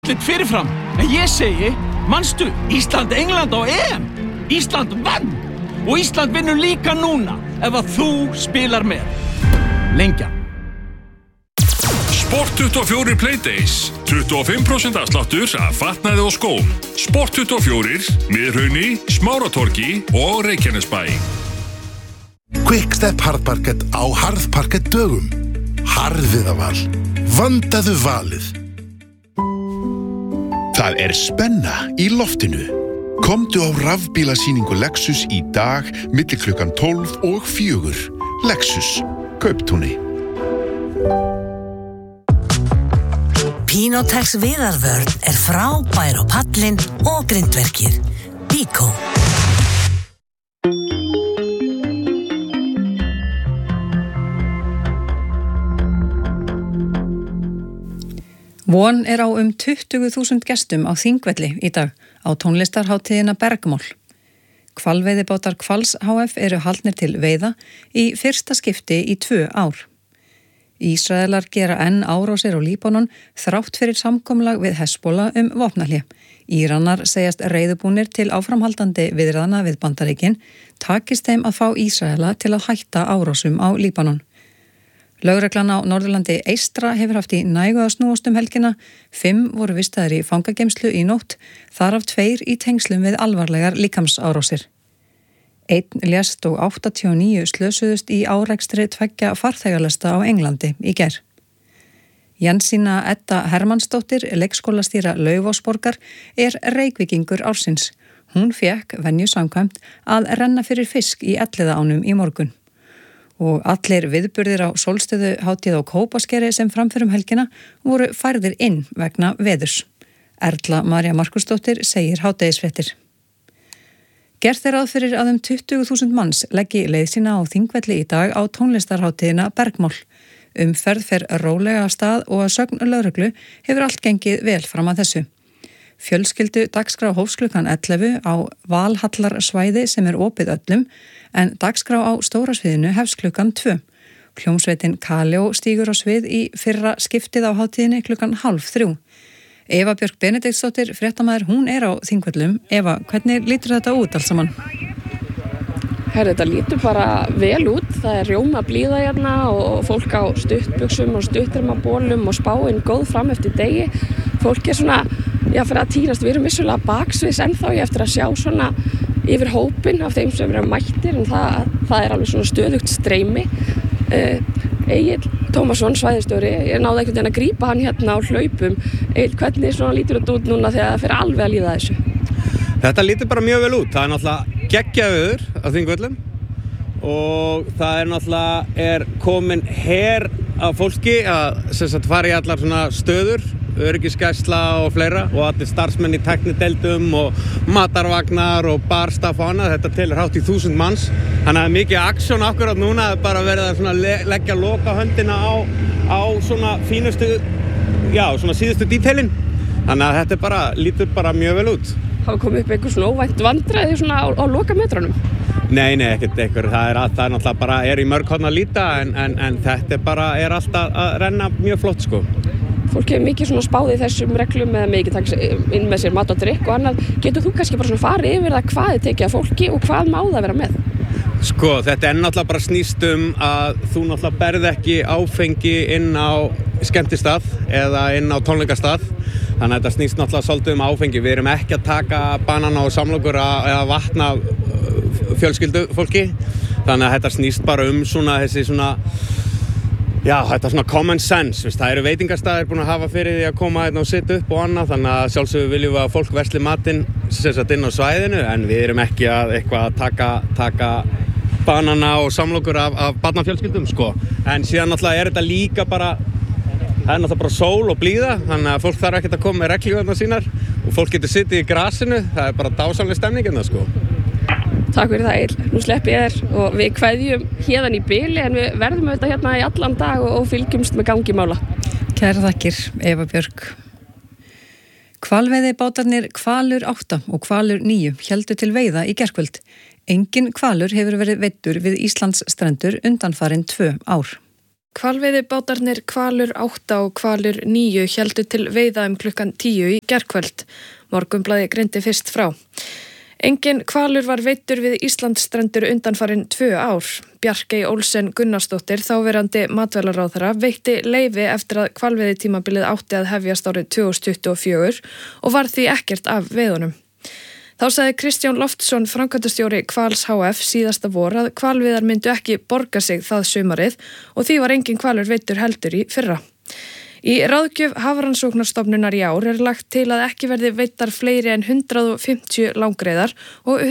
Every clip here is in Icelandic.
útlit fyrirfram. En ég segi, manstu, Ísland, England á EM. Ísland vann. Og Ísland vinnur líka núna ef að þú spilar með. Lengjan. Sport 24 Playdays. 25% afsláttur af fatnaði og skóm. Sport 24, Miðhrauni, Smáratorgi og Reykjanesbæ. Quickstep harðparkett á harðparkett dögum. Harðiðaval. Vandaðu valið. Það spenna í loftinu. Komdu á rafbílasýningu Lexus í dag milli klukkan 12 og 4. Lexus, Kauptúni. Pinotex viðarvörn frábær á pallinn og grindverkið. Bíkó. Von á 20.000 gestum á Þingvelli í dag á tónlistarhátíðina Bergmál. Hvalveiðibátar Hvals HF haldnir til veiða í fyrsta skipti í 2 ár. Ísraelar gera enn árásir á Líbanon þrátt fyrir samkomulag við Hezbollah vopnahlé. Íranar segjast reiðubúnir til áframhaldandi viðræðna við Bandaríkin, takist þeim að fá Ísraela til að hætta árásum á Líbanon. Lögreglan á Norðurlandi eystra hefur haft í nægu að snúast helgina. 5 voru vistaðir í fangageymslu í nótt, þar af 2 í tengslum við alvarlegar líkamsárásir. 1 lést og 89 slösuðust í árekstri 2 farþegalesta á Englandi í gær. Jensína Edda Hermannsdóttir, leikskólastýra Laufásborgar, Reykvíkingur ársins. Hún fékk venju samkvæmt að renna fyrir fisk í Elliðaánum í morgun. Og allir viðburðir á sólstöðuhátíð á Kópaskeri sem framförum helgina voru færðir inn vegna veðurs. Erla María Markusdóttir segir hádegisfréttir. Gert ráð fyrir að 20.000 manns leggi leið sína á Þingvelli í dag á tónlistarhátíðina Bergmál. Umferð fer rólega af stað og að sögn lögreglu hefur allt gengið vel fram að þessu. Fjölskyldu dagskrá hófst klukkan 11 á Valhallarsvæði sem opið öllum, en dagskrá á stóra sviðinu hefst klukkan 2. Hljómsveitin Kaljó stígur á svið í fyrra skiptið á hátíðinni klukkan 2:30. Eva Björk Benediktsdóttir, fréttamaður, hún á Þingvöllum. Eva, hvernig lítur þetta út alls saman? Þetta lítur bara vel út. Það rjóma blíða hérna og fólk á stuttbuxum og stuttermabólum og spáin góð fram eftir degi. Fólk svona, fyrir að týrast. Við erum vissulega baksviðs ennþá eftir að sjá svona yfir hópin af þeim sem mættir, en það alveg svona stöðugt streymi. Egill Tómasson, svæðisstjóri, ég náði einhvern veginn að grípa hann hérna á hlaupum. Egill, hvernig svona lítur þetta út núna þegar það fer alveg að líða þessu? Þetta lítur bara mjög vel út. Það náttúrulega geggjaður á Þingvöllum og það náttúrulega komin her af fólki að fara í allar svona stöður, öryggisgæsla og fleira, og allir starfsmenn í tæknideildum og matarvagnar og barstaff og annað. Þetta telur hátt í 1000 manns. Þannig að mikið aksjón akkurat núna, bara verið að svona leggja lokahöndina á svona fínustu, svona síðustu dítelin. Þannig að þetta lítur bara mjög vel út. Hafa komið upp einhver svona óvænt vandræði svona á lokametrunum? Nei, ekkert einhver. Það náttúrulega bara í mörg horn að líta, en þetta bara alltaf að renna mjög flott, sko. Fólk hefur mikið svona spáð í þessum reglum eða mikið taka inn með sér mat og drykk og annað. Getur þú kannski bara svona farið yfir það hvað tekið af fólki og hvað má það vera með? Sko, þetta náttúrulega bara snýst að þú náttúrulega berð ekki áfengi inn á skemmtistað eða inn á tónleikastað. Þannig að þetta snýst náttúrulega svolítið áfengi. Við erum ekki að taka banana og samlokur eða vatna fjölskyldufólki. Þannig að þetta snýst bara svona þessi svona, þetta svona common sense. Það eru veitingastæðir búin að hafa fyrir því að koma og sitja upp og annað. Þannig að sjálfsögðu viljum við að fólk versli matinn inn á svæðinu, en við erum ekki að taka banana og samlokur af barnafjölskyldum, sko. En síðan náttúrulega þetta líka bara, það náttúrulega bara sól og blíða, þannig að fólk þarf ekkert að koma með reglífarnar sínar og fólk getur sittið í grasinu. Það bara dásamleg stemning hérna, sko. Takk fyrir það, Egill. Nú sleppi ég og við kveðjum héðan í bili, en við verðum auðvitað hérna í allan dag og fylgjumst með gangi mála. Kærar þakkir, Eva Björk. Hvalveiðibátarnir Hvalur 8 og Hvalur 9 héldu til veiða í gærkvöld. Enginn hvalur hefur verið veiddur við Íslands strendur undanfarin 2 ár. Hvalveiðibátarnir Hvalur 8 og Hvalur 9 héldu til veiða klukkan 10 í gærkvöld. Morgunblaðið greindi fyrst frá. Engin hvalur var veiddur við Íslandsstrendur undanfarin 2 ár. Bjarkey Olsen Gunnarsdóttir, þáverandi matvælaráðherra, veitti leyfi eftir að hvalveiðitímabilið átti að hefjast árið 2024 og var því ekkert af veiðunum. Þá sagði Kristján Loftsson, framkvæmdastjóri Hvals HF síðasta vor að hvalveiðar myndu ekki borga sig það sumarið og því var engin hvalur veiddur heldur í fyrra. Í ráðgjöf Hafrannsóknarstofnunar í ár lagt til að ekki verði veiddar fleiri en 150 langreyðar og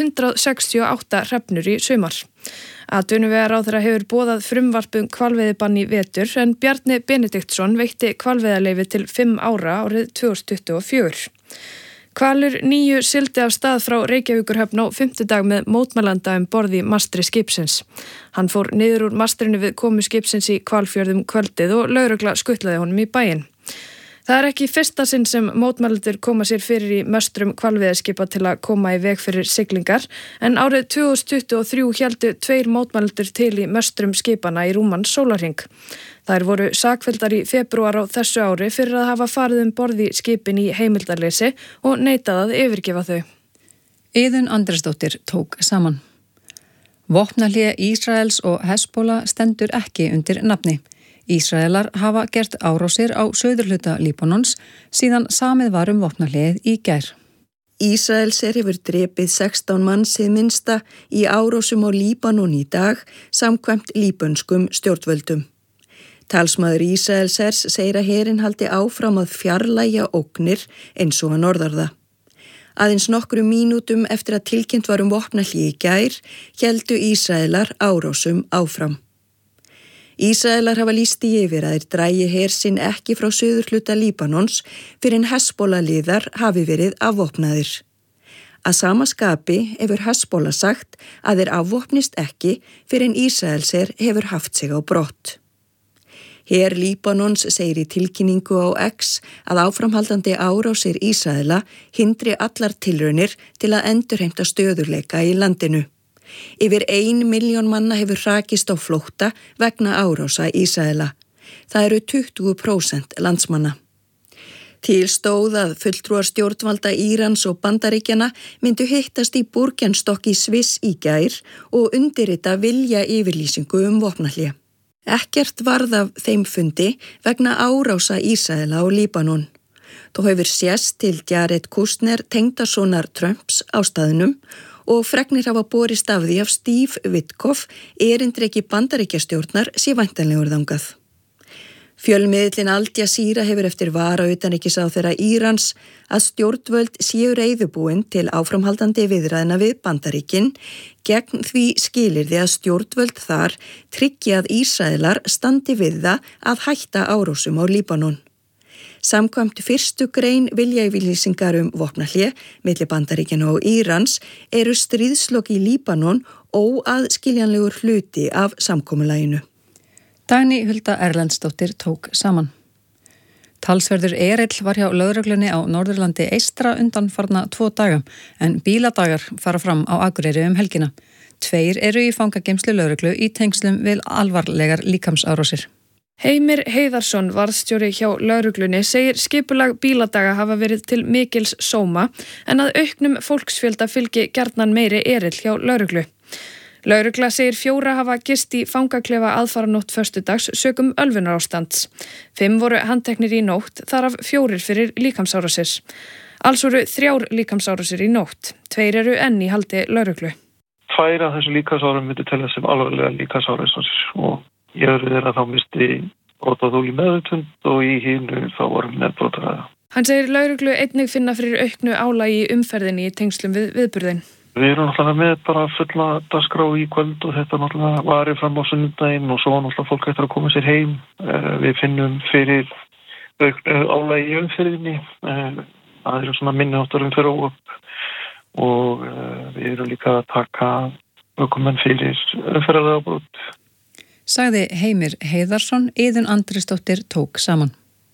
168 hrefnur í sumar. Atvinnuvegaráðherra hefur boðað frumvarp hvalveiðibann í vetur en Bjarni Benediktsson veitti hvalveiðaleyfi til 5 ára árið 2024. Hvalur 9 sigldi af stað frá Reykjavíkurhöfn á 5. dag með mótmælanda borð í mastri skipsins. Hann fór niður úr mastrinu við komu skipsins í Hvalfjörðum kvöldið og lögregla skutlaði honum í bæinn. Það er ekki fyrsta sinn sem mótmælendur koma sér fyrir í möstrum hvalveiðiskipa til að koma í veg fyrir siglingar, en árið 2023 héldu 2 mótmælendur til í möstrum skipana í rúman sólarhring. Þær voru sakfelldar í febrúar á þessu ári fyrir að hafa farið borð í skipin í heimildarleysi og neitað að yfirgefa þau. Iðunn Andrésdóttir tók saman. Vopnahlé Ísraels og Hezbollah stendur ekki undir nafni. Ísraelar hafa gert árásir á suðurhluta Líbanons síðan samið var vopnahléið í gær. Ísraelsher hefur drepið 16 manns hið minnsta í árásum á Líbanon í dag samkvæmt líbönskum stjórnvöldum. Talsmaður Ísraelshers segir að herinn haldi áfram að fjarlægja ógnir eins og hann orðar það. Aðeins nokkrum mínútum eftir að tilkynnt var vopnahlé í gær héldu Ísraelar árásum áfram. Ísraelar hafa lýst í yfir að þeir dragi her sinn ekki frá suðurhluta Líbanons fyrir en Hezbollah-liðar hafi verið afvopnaðir. Að sama skapi hefur Hezbollah sagt að þeir afvopnist ekki fyrir en Ísraelsher hefur haft sig á brott. Her Líbanons segir í tilkynningu á X að áframhaldandi árásir Ísraela hindri allar tilraunir til að endurheimta stöðurleika í landinu. Yfir 1 milljón manna hefur hrakist á flótta vegna árása Ísraela. Það eru 20% landsmanna. Til stóð að fulltrúar stjórnvalda Írans og Bandaríkjanna myndu hittast í Bürgenstock í Sviss í gær og undirrita vilja yfirlýsingu vopnahlé. Ekkert varð af þeim fundi vegna árása Ísraela og Líbanon. Þó hefur sést til Jared Kushner tengdasonar Trumps á staðnum og fregnir hafa borist af því af Steve Witkoff, erindreki Bandaríkjastjórnar, sé væntanlegur þangað. Fjölmiðillinn Al Jazeera hefur eftir varautanríkisráðherra Írans að stjórnvöld séu reiðubúin til áframhaldandi viðræðna við Bandaríkin gegn því skilyrði að stjórnvöld þar tryggi að Ísraelar standi við það að hætta árásum á Líbanon. Samkvæmt 1. grein viljayfirlýsingar vopnahlé milli Bandaríkjanna og Írans eru stríðslok í Líbanon óaðskiljanlegur hluti af samkomulaginu. Dagný Hulda Erlendsdóttir tók saman. Talsverður erill var hjá lögreglunni á Norðurlandi eystra undanfarna 2 daga en bíladagar fara fram á Akureyri helgina. 2 eru í fangageymslu lögreglu í tengslum við alvarlegar líkamsárásir. Heimir Heiðarsson, varðstjóri hjá lögreglunni, segir skipulag bíladaga hafa verið til mikils sóma en að auknum fólksfjölda fylgi gjarnan meiri erill hjá lögreglu. Lögregla segir 4 hafa gist í fangaklefa aðfaranótt föstudags sökum ölvunarástands. 5 voru handteknir í nótt, þar af 4 fyrir líkamsárásir. Alls voru 3 líkamsárásir í nótt. 2 eru enn í haldi lögreglu. 2 af þessu líkamsárum myndi telja sem alvarlega líkamsárásir og í öðru þeirra þá misti brotaþol í meðvitund og í hinu þá voru nefnbrotaræða. Hann segir lögreglu einnig finna fyrir auknu álagi í umferðinni í tengslum við viðburðinn. Við erum náttúrulega með bara fulla dagskrá í kvöld og þetta náttúrulega varir fram á sunnudaginn og svo náttúrulega fólk eftir að koma sér heim. Við finnum fyrir auknu álagi í umferðinni. Það eru svona minniháttar fyrir óöpp og við erum líka að taka ökumenn fyrir umferðarlagabrot. Sagði Heimir Heiðarsson, Iðunn Andrésdóttir tók saman.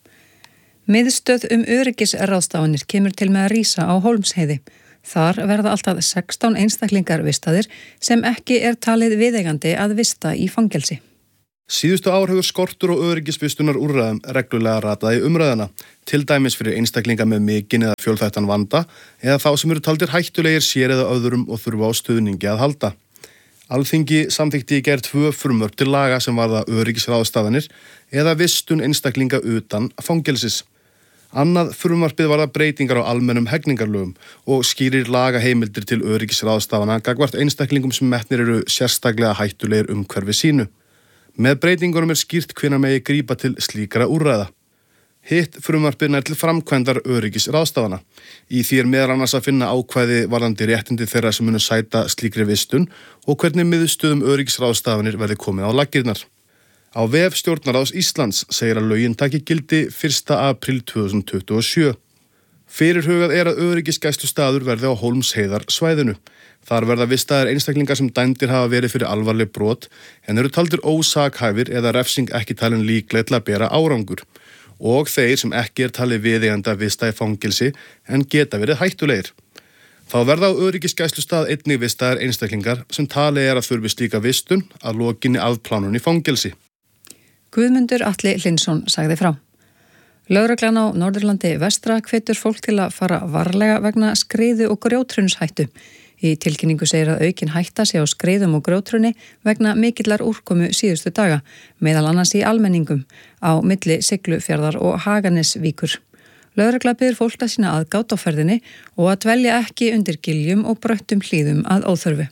Miðstöð öryggisráðstafanir kemur til með að rísa á Hólmsheiði. Þar verða alltaf 16 einstaklingar vistaðir sem ekki er talið viðeigandi að vista í fangelsi. Síðustu ár hefur skortur og öryggisvistunar úrræðum reglulega ratað í umræðuna, til dæmis fyrir einstaklinga með mikinn eða fjölþættan vanda eða þá sem eru taldir hættulegir sér eða öðrum og þurfa á stuðningi að halda. Alþingi samþykkti í gær 2 frumvörp til laga sem varða öryggisráðstafanir eða vistun einstaklinga utan fangelsis. Annað frumvarpið varða breytingar á almennum hegningarlögum og skýrir lagaheimildir til öryggisráðstafana gagnvart einstaklingum sem metnir eru sérstaklega hættulegir umhverfi sínu. Með breytingunum skýrt hvenær megi grípa til slíkra úrræða. Hitt frumvarpið nær til framkvæmdar öryggisráðstafana. Í því meðal annars að finna ákvæði varðandi réttindi þeirra sem munu sæta slíkri vistun og hvernig miðstöðum öryggisráðstafanir verði komið á laggirnar. Á vef Stjórnarráðs Íslands segir að lögin taki gildi 1. apríl 2027. Fyrirhugað að öryggisgæslustaður verði á Hólmsheiðar svæðinu. Þar verða vistaðir einstaklingar sem dæmdir hafa verið fyrir alvarleg brot en eru taldir ósakhæfir eða refsing ekki talin líkleg til að bera árangur. Og þeir sem ekki talið viðeigandi að vista í fangelsi en geta verið hættulegir. Þá verða á öryggisgæslustað einnig vistaðir einstaklingar sem talið að þurfi slíka vistun að lokinni afplánun í fangelsi. Guðmundur Atli Hlynsson sagði frá. Lögreglan á Norðurlandi vestra hvetur fólk til að fara varlega vegna skriðu og grjóthrunshættu. Í tilkynningu segir að aukin hætta sé á skriðum og grjóthruni vegna mikillar úrkomu síðustu daga, meðal annars í almenningum á milli Siglufjarðar og Haganesvíkur. Lögregla biður fólk að sína aðgát á ferðinni og að dvelja ekki undir giljum og bröttum hlíðum að óþörfu.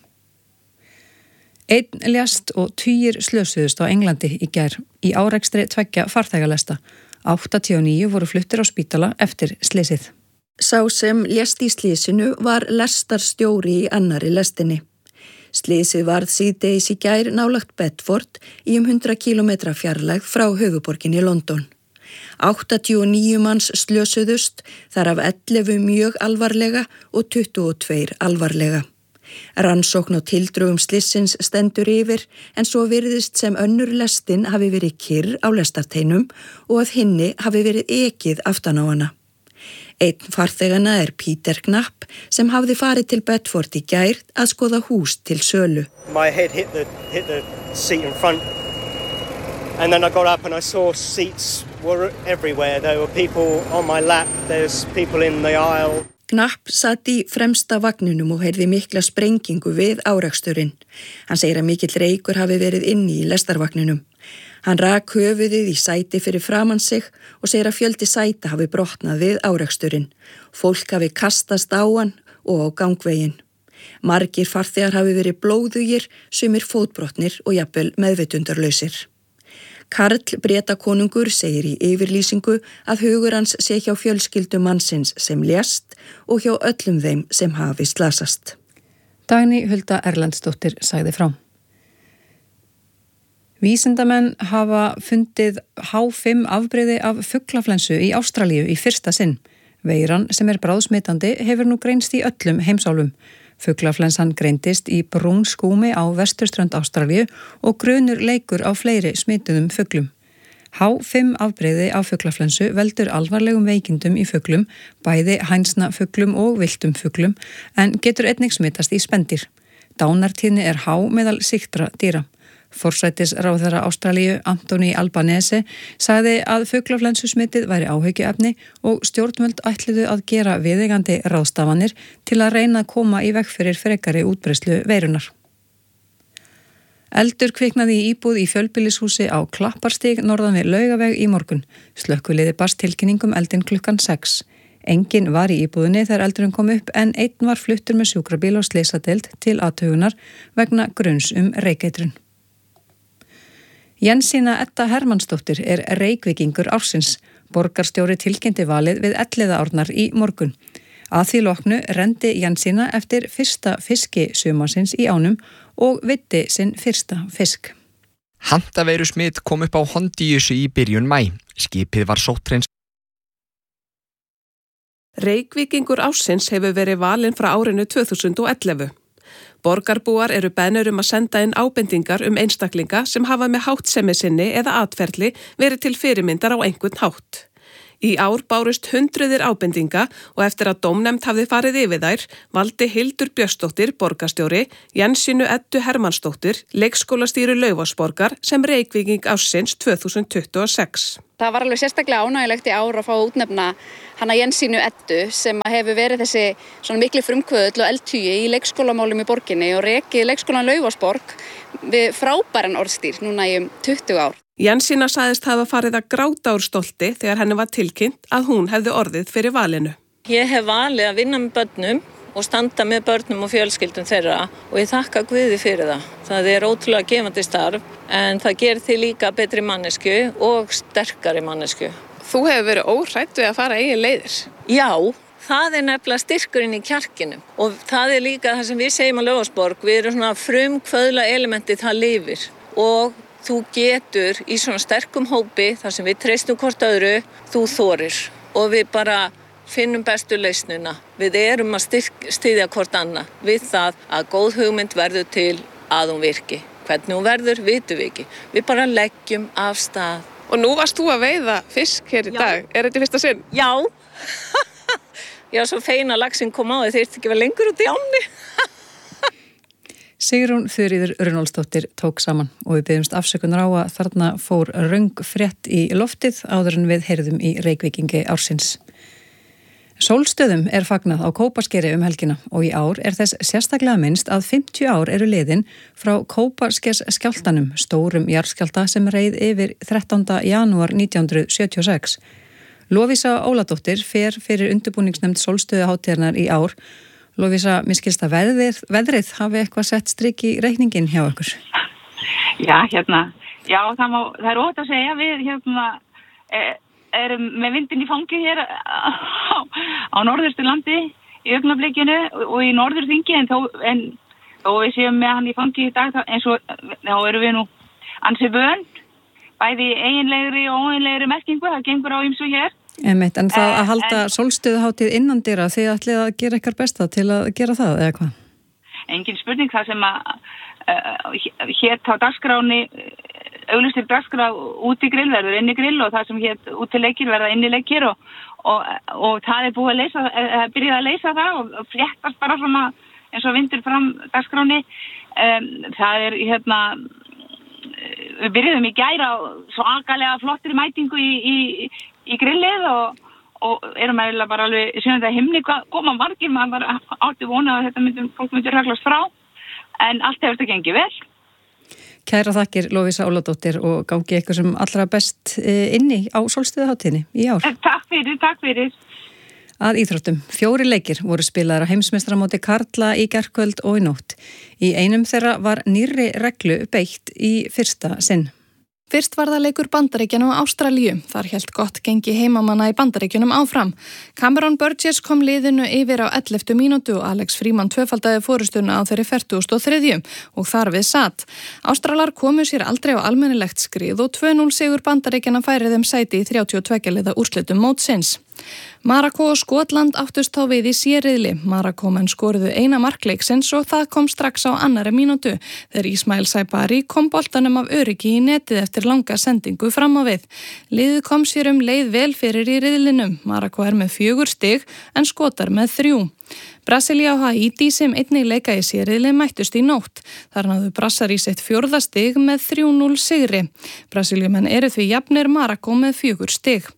1 lést og 10 slösuðust á Englandi í gær í árekstri 2 farþegalesta. 89 voru fluttir á spítala eftir slysið. Sá sem lést í slysinu var lestarstjóri í annarri lestinni. Slysið varð síðdegis í gær nálagt Bedford í 100 km fjarlægð frá höfuðborginni London. 89 manns slösuðust, þar af 11 mjög alvarlega og 22 alvarlega. Rannsókn á tildrögum slysins stendur yfir en svo virðist sem önnur lestin hafi verið kyrr á lestarteinum og að hinni hafi verið ekið aftan á hana. Einn farþegana Peter Knapp sem hafði farið til Bedford í gær að skoða hús til sölu. My head hit the seat in front and then I got up and I saw seats were everywhere. There were people on my lap, there's people in the aisle. Knapp satt í fremsta vagninum og heyrði mikla sprengingu við áreksturinn. Hann segir að mikill reykur hafi verið inni í lestarvagninum. Hann rak höfuðið í sæti fyrir framan sig og segir að fjöldi sæta hafi brotnað við áreksturinn. Fólk hafi kastast á hann og á gangveginn. Margir farþegar hafi verið blóðugir, sumir fótbrotnir og jafnvel meðvitundarlausir. Karl Bretakonungur segir í yfirlýsingu að hugur hans sé hjá fjölskyldu mannsins sem lést og hjá öllum þeim sem hafi slasast. Dagný Hulda Erlendsdóttir sagði frá. Vísindamenn hafa fundið H5 afbrigði af fuglaflensu í Ástralíu í fyrsta sinn. Veiran sem bráðsmitandi hefur nú greinst í öllum heimsálfum. Fuglaflensan greindist í brúnskúmi á vesturströnd Ástralíu og grunur leikur á fleiri smituðum fuglum. H5 afbrigði af fuglaflensu veldur alvarlegum veikindum í fuglum, bæði hænsnafuglum og villtum fuglum, en getur einnig smitast í spendýr. Dánartíðni há meðal sýktra dýra. Forsætisráðherra Ástralíu, Anthony Albanese, sagði að fuglaflensusmitið væri áhyggjuefni og stjórnvöld ætluðu að gera viðeigandi ráðstafanir til að reyna að koma í veg fyrir frekari útbreiðslu veirunar. Eldur kviknaði í íbúð í fjölbýlishúsi á Klapparstíg norðan við Laugaveg í morgun. Slökkviliði barst tilkynningum eldinn klukkan 6. Enginn var í íbúðinni þegar eldurinn kom upp en einn var fluttur með sjúkrabíl og slysadeild til athugunar vegna gruns reykeitrun. Jensína Edda Hermannsdóttir Reykvíkingur ársins. Borgarstjóri tilkynnti valið við Elliðaárnar í morgun. Að því loknu renndi Jensína eftir fyrsta fiski sumarsins í ánum og veiddi sinn fyrsta fisk. Handaveirusmit kom upp á Hondíusi í byrjun maí. Skipið var sótthreinsað. Reykvíkingur ársins hefur verið valinn frá árinu 2011. Borgarbúar eru beðnir að senda inn ábendingar einstaklinga sem hafa með háttsemi sinni eða atferli verið til fyrirmyndar á einhvern hátt. Í ár bárust hundruðir ábendinga og eftir að dómnefnd hafði farið yfir þær, valdi Hildur Björnsdóttir, borgarstjóri, Jensínu Eddu Hermannsdóttir, leikskólastýru Laufásborgar sem Reykvíking ársins 2026. Það var alveg sérstaklega ánægilegt í ár að fá að útnefna hana Jensínu Eddu sem hefur verið þessi svona mikli frumkvöðull og eldhugi í leikskólamálum í borginni og rekið leikskólan Laufásborg við frábæran orðstýr núna í 20 ár. Jensína sagðist hafa farið að gráta úr stolti þegar henni var tilkynnt að hún hefði orðið fyrir valinu. Ég hef valið að vinna með börnum og standa með börnum og fjölskyldum þeirra og ég þakka Guði fyrir það. Það er ótrúlega gefandi starf en það gerir þig líka betri mannesku og sterkari mannesku. Þú hefur verið óhrædd við að fara eigin leiðir. Já, það er nefnilega styrkurinn í kjarkinu og það er líka það sem við segjum á Laufásborg. Við erum svona frumkvöðla elementið það lifir og þú getur í svona sterkum hópi þar sem við treystum hvort öðru, þú þorir og við bara finnum bestu lausnuna. Við erum að styðja hvort annað við það að góð hugmynd verður til að hún virki. Hvernig hún verður, vitum við ekki. Við bara leggjum af stað. Og nú varst þú að veiða fisk hér í dag. Er þetta í fyrsta sinn? Já. Já, svo feina laxinn kom á þið, þeir ekki vera lengur út í ánni. Sigrún Þuríður Runólfsdóttir tók saman og við biðjumst afsökunar á að þarna fór röng frétt í loftið áður en við heyrðum í Reykvíkingi ársins. Sólstöðum er fagnað á Kópaskeri helgina og í ár er þess sérstaklega minnst að 50 ár eru liðin frá Kópaskers skjálftanum, stórum jarðskjálfta sem reið yfir 13. janúar 1976. Lovísa Óladóttir fer fyrir undirbúningsnefnd Sólstöðuhátíðarnar í ár. Lovísa, mér skilst að veðrið hafi eitthvað sett strik í reikningin hjá okkur. Já, það er óhætt að segja, við erum með vindin í fangi hér á Norðausturlandi í augnablikinu og í Norðurþingi en þó við séum með hann í fangi í dag eins og þá erum við nú ansi vön, bæði eiginlegri og óeinlegri merkingu, það gengur á ýmsu hér. En það að halda sólstöðuhátíð innandyra, þið ætlið að gera ykkar besta til að gera það, eða hvað? Engin spurning, það sem að hér á dagskráni, auglýstir dagskrá út í grill verður inn í grill og það sem hér út til leikir verða inn í leikir og það er búið að byrja að leysa það og fléttast bara svona eins og vindur fram dagskráni. Það er við byrjuðum í gær á svakalega flottri mætingu í grillið og erum eiginlega bara alveg sjöndið að himni koma margir, maður bara átti vona að fólk myndi raglast frá en allt hefur þetta gengið vel. Kæra þakkir Lovísa Óladóttir og gangi eitthvað sem allra best inni á sólstöðuhátíðinni í ár. Takk fyrir. Að íþróttum. 4 leikir voru spilaðar á heimsmeistaramóti karla í gærkvöld og í nótt. Í einum þeirra var nýrri reglu beitt í fyrsta sinn. Fyrst var það leikur Bandaríkjanna og Ástralíu. Þar hélt gott gengi heimamanna í Bandaríkjunum áfram. Cameron Burgess kom liðinu yfir á 11. mínútu og Alex Freeman tvöfaldaði forystuna á þeirri 43. og þar við satt. Ástralar komu sér aldrei á almennilegt skrið og 2-0 sigur Bandaríkjanna færið þeim sæti í 32 liða úrslitum mótsins. Marokkó og Skotland áttust þá við í C-riðli. Marokkómenn skoruðu eina markleiksins og það kom strax á annarri mínútu þegar Ismail Saibari kom boltanum af öryggi í netið eftir langa sendingu fram á við. Liðið kom sér leið vel fyrir í riðlinum. Marokkó er með 4 stig en Skotar með 3. Brasilía og Haítí sem einnig leika í C-riðli mættust í nótt. Þar náðu Brassar í sitt 4. stig með 3-0 sigri. Brasilíumenn eru því jafnir Marokkó með 4 stig.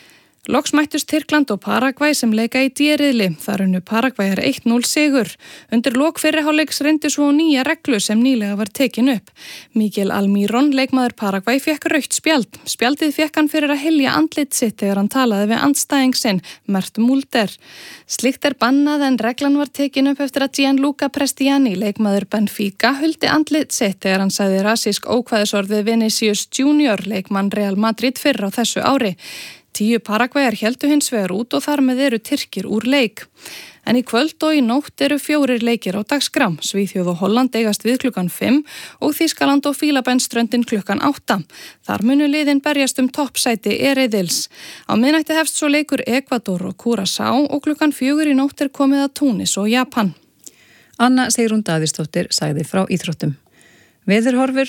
Loks mættust Tyrkland og Paragvæ sem leika í D-riðli. Þar unnu Paragvæjar 1-0 sigur. Undir lok fyrri hálfleiks reyndu svo nýja reglu sem nýlega var tekin upp. Miguel Almirón, leikmaður Paragvæ, fekk rautt spjald. Spjaldið fekk hann fyrir að hylja andlit sitt þegar hann talaði við andstæðing sinn, Mert Mulder. Slikt er bannað en reglan var tekin upp eftir að Gianluca Prestiani, leikmaður Benfica, huldi andlit sitt þegar hann sagði rasísk ókvæðisorðið Vinicius Junior, leikmann Real Madrid fyrr á þessu ári. 10 Paragvæjar héldu hins vegar út og þar með eru Tyrkir úr leik. En í kvöld og í nótt eru 4 leikir á dagskrá. Svíþjóð og Holland eigast við klukkan 5 og Þýskaland og Fílabeinsströndin klukkan 8. Þar munu liðin berjast toppsæti riðils. Á miðnætti hefst svo leikur Ekvador og Curaçao og klukkan 4 í nótt er komið að Túnis og Japan. Anna Sigrún Davíðsdóttir sagði frá íþróttum. Veðurhorfur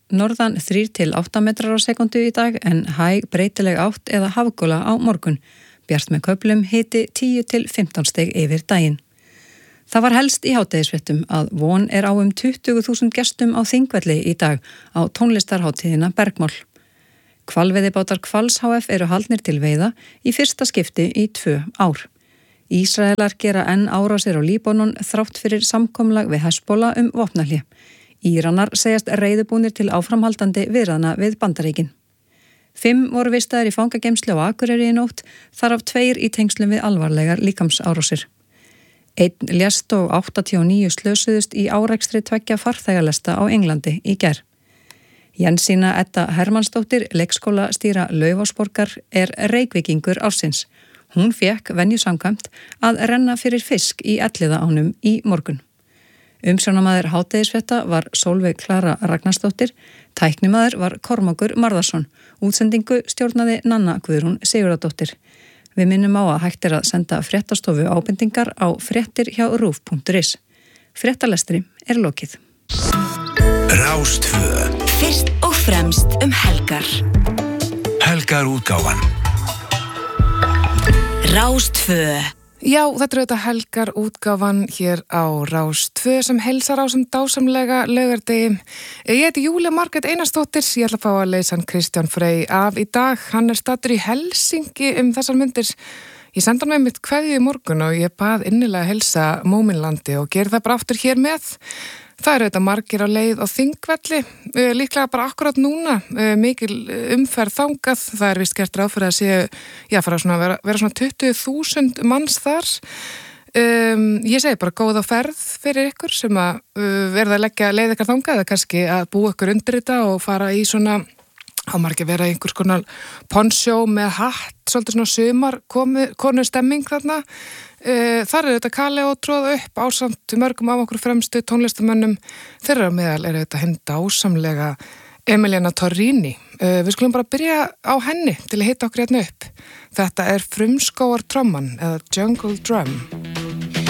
norðan 3 til 8 metrar á sekundu í dag en hæg breytileg átt eða hafgóla á morgun. Bjart með köflum, hiti 10 til 15 stig yfir daginn. Það var helst í hádegisfréttum að von er á 20.000 gestum á Þingvelli í dag á tónlistarhátíðina Bergmál. Hvalveiðibátar Hvals HF eru haldnir til veiða í fyrsta skipti í 2 ár. Ísraelar gera enn árásir á Líbanon þrátt fyrir samkomulag við Hezbollah vopnahlé. Íranar segjast reiðubúnir til áframhaldandi viðræðna við Bandaríkin. 5 voru vistaðir í fangageymslu á Akureyri í nótt, þar af 2 í tengslum við alvarlegar líkamsárásir. 1 lést og 89 slösuðust í árekstri 2 farþegalesta á Englandi í gær. Jensína Edda Hermannsdóttir, leikskólastýra Laufásborgar, er Reykvíkingur ársins. Hún fékk venju samkvæmt að renna fyrir fisk í Elliðaánum í morgun. Umsjónamaður hádegisfrétta var Sólveig Klara Ragnarsdóttir, tæknimaður var Kormákur Marðarsson, útsendingu stjórnaði Nanna Guðrún Sigurðardóttir. Við minnum á að hægt að senda fréttastofu ábendingar á fréttir hjá rúv.is. Fréttalestri er lokið. Rástvö. Fyrst og fremst helgar. Helgar útgáfan. Rástvö. Já, þetta auðvitað helgar útgáfan hér á Rástvö sem heilsar á sem dásamlega laugardegi. Ég heiti Júlia Margrét Einarsdóttir, ég ætla að fá að leysa hann Kristján Frey af í dag. Hann er staddur í Helsingi þessar mundir. Ég sendi hann með mitt kveðju í morgun og ég bað innilega að heilsa Móminlandi og gera það bara aftur hér með. Það eru auðvitað margir á leið á Þingvelli, líklega bara akkurat núna, mikil umferð þangað, það er vist gert ráð fyrir að vera svona 20.000 manns þar. Ég segi bara góða ferð fyrir ykkur sem að verða að leggja leið ykkar þangað eða kannski að búa ykkur undir þetta og fara í svona, á margir vera einhvers konar ponchó með hatt, svolítið svona sumar konu stemming þarna. Þar er þetta Kali og tróða upp ásamt mörgum af okkur fremstu tónlistamönnum. Þeirra meðal er þetta hinn dásamlega Emiliana Torrini. Við skulum bara byrja á henni til að hitta okkur hérna upp. Þetta er frumskóartromman eða Jungle Drum.